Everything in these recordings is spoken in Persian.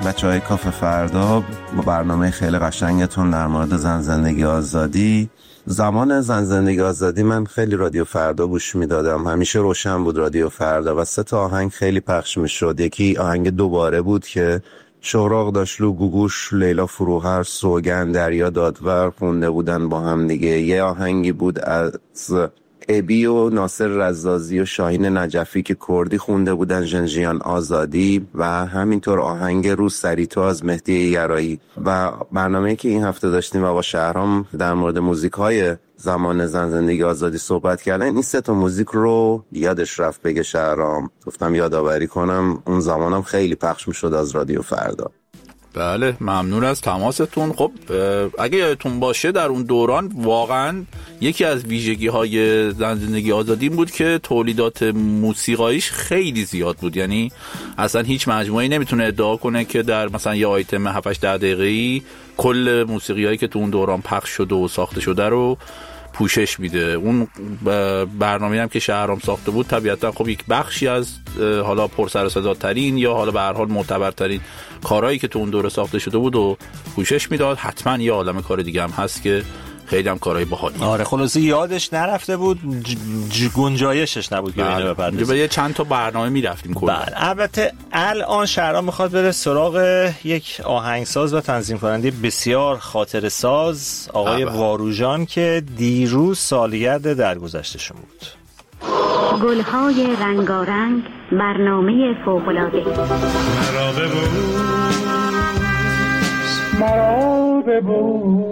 بچه‌های کافه فردا با برنامه خیلی قشنگتون در مورد زن زندگی آزادی. زمان زن زندگی آزادی من خیلی رادیو فردا گوش میدادم، همیشه روشن بود رادیو فردا و 3 آهنگ خیلی پخش میشد. یکی آهنگ دوباره بود که شوراق داشلو، گوگوش، لیلا فروهر، سوگند، دریا دادور خونده بودن با هم دیگه. یه آهنگی بود از ابی و ناصر رزازی و شاهین نجفی که کردی خونده بودن، ژنژیان آزادی، و همینطور آهنگ رو سری تو از مهدی یرایی. و برنامه‌ای که این هفته داشتیم و با شهرام در مورد موزیک‌های زمان زن زندگی آزادی صحبت کردن، این 3 موزیک رو یادش رفت بگه شهرام، گفتم یادآوری کنم. اون زمانم خیلی پخش می‌شد از رادیو فردا. بله، ممنون از تماستون. خب اگه یادتون باشه در اون دوران واقعا یکی از ویژگی‌های زن زندگی آزادی بود که تولیدات موسیقاییش خیلی زیاد بود. یعنی اصلا هیچ مجموعه‌ای نمیتونه ادعا کنه که در مثلا یه آیتم 7-8 دقیقه‌ای کل موسیقیایی که تو اون دوران پخش شده و ساخته شده رو پوشش میده. اون برنامه‌ای هم که شهرام ساخته بود طبیعتا خب یک بخشی از حالا پر سر و صدا ترین یا حالا به هر حال معتبرترین کارهایی که تو اون دوره ساخته شده بود و پوشش میداد. حتما یه عالمه کار دیگه هم هست که خیلی هم کارهای باحالی. آره خلاصه یادش نرفته بود، گنجایشش نبود که اینو بپردازیم. به چند تا برنامه میرفتیم کلا. البته الان شهرام میخواد بره سراغ یک آهنگساز و تنظیم کننده بسیار خاطره ساز، آقای واروژان که دیروز سالگرد درگذشتشون بود. گلهای رنگارنگ، برنامه فوق‌العاده. مرا ببوس.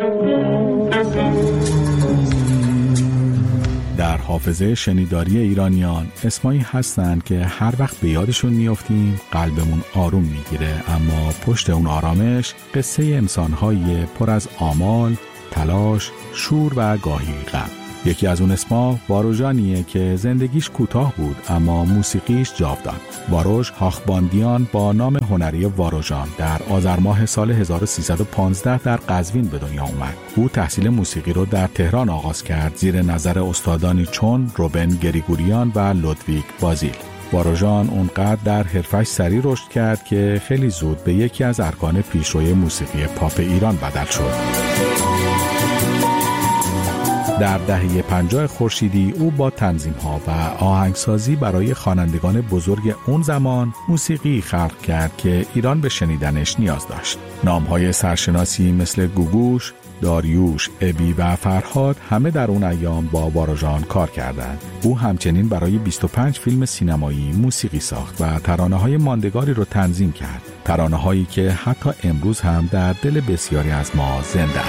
در حافظه شنیداری ایرانیان اسمایی هستند که هر وقت به یادشون میافتیم قلبمون آروم میگیره، اما پشت اون آرامش قصه انسان‌های پر از آمال، تلاش، شور و گاهی غم. یکی از اون اسما واروژانیه که زندگیش کوتاه بود اما موسیقیش جاودان. واروژ هاخباندیان با نام هنری واروژان در آذر ماه سال 1315 در قزوین به دنیا اومد. او تحصیل موسیقی رو در تهران آغاز کرد زیر نظر استادانی چون روبن گریگوریان و لودویگ بازیل. واروژان اونقدر در حرفش سریع رشد کرد که خیلی زود به یکی از ارکان پیشروی موسیقی پاپ ایران بدل شد. در دهه 50 خورشیدی او با تنظیم‌ها و آهنگسازی برای خوانندگان بزرگ اون زمان موسیقی خلق کرد که ایران به شنیدنش نیاز داشت. نام‌های سرشناسی مثل گوگوش، داریوش، ابی و فرهاد همه در اون ایام با واروژان کار کردند. او همچنین برای 25 فیلم سینمایی موسیقی ساخت و ترانه‌های ماندگاری رو تنظیم کرد. ترانه‌هایی که حتی امروز هم در دل بسیاری از ما زنده